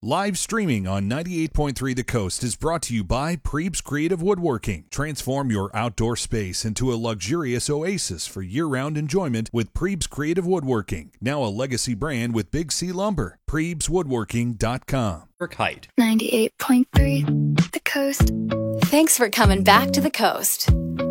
Live streaming on 98.3 The Coast is brought to you by Prebes Creative Woodworking. Transform your outdoor space into a luxurious oasis for year-round enjoyment with Prebes Creative Woodworking. Now a legacy brand with Big C Lumber. PrebesWoodworking.com. Height. 98.3 The Coast. Thanks for coming back to The Coast.